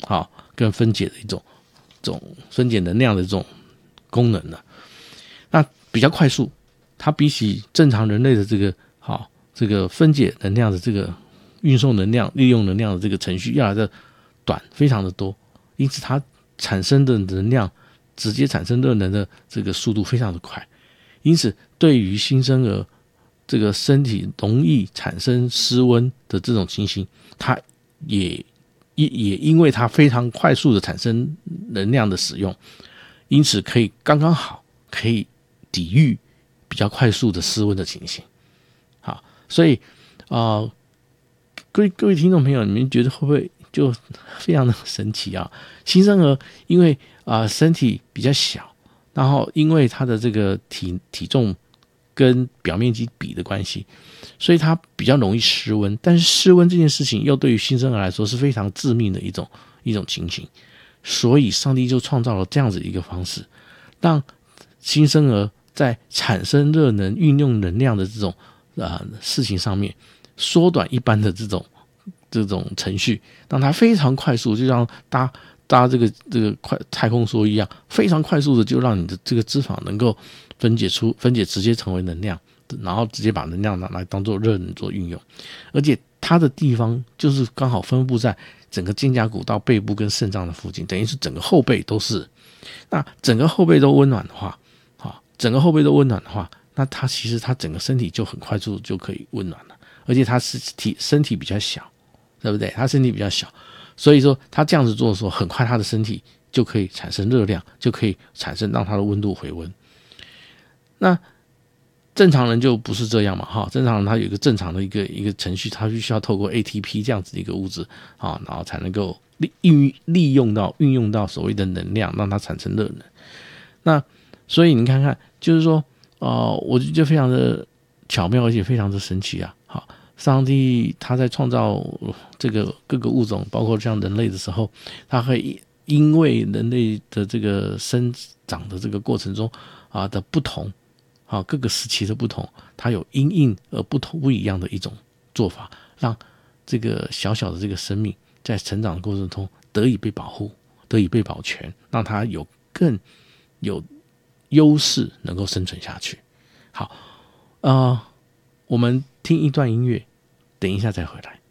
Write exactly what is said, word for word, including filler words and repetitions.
好跟分解的一种这种分解能量的这种功能了。那比较快速，它比起正常人类的这个好这个分解能量的这个运送能量、利用能量的这个程序要来的短，非常的多，因此它产生的能量直接产生热能的这个速度非常的快，因此对于新生儿这个身体容易产生失温的这种情形，它也也也因为它非常快速的产生能量的使用，因此可以刚刚好可以抵御比较快速的失温的情形。好，所以啊、呃，各位各位听众朋友，你们觉得会不会就非常的神奇啊？新生儿因为啊、呃、身体比较小，然后因为他的这个体体重跟表面积比的关系，所以它比较容易失温。但是失温这件事情又对于新生儿来说是非常致命的一种一种情形，所以上帝就创造了这样子一个方式，让新生儿在产生热能、运用能量的这种啊、呃、事情上面，缩短一般的这种这种程序，让它非常快速，就像搭搭这个这个快太空梭一样，非常快速的就让你的这个脂肪能够分解出分解，直接成为能量，然后直接把能量拿来当做热能做运用，而且它的地方就是刚好分布在整个肩胛骨到背部跟肾脏的附近，等于是整个后背都是。那整个后背都温暖的话，好，整个后背都温暖的话，那它其实它整个身体就很快速就可以温暖了，而且它是体身体比较小，对不对？它身体比较小，所以说它这样子做的时候，很快它的身体就可以产生热量，就可以产生让它的温度回温。那正常人就不是这样嘛，哈，正常人他有一个正常的一个一个程序，他必须要透过 A T P 这样子的一个物质啊，然后才能够利利用到运用到所谓的能量，让它产生热能。那所以你看看，就是说，呃，我就觉得非常的巧妙，而且非常的神奇啊。好，上帝他在创造这个各个物种，包括像人类的时候，他会因为人类的这个生长的这个过程中啊的不同。好，各个时期的不同，它有因应而不同不一样的一种做法，让这个小小的这个生命在成长的过程中得以被保护，得以被保全，让它有更有优势能够生存下去。好，呃，我们听一段音乐，等一下再回来。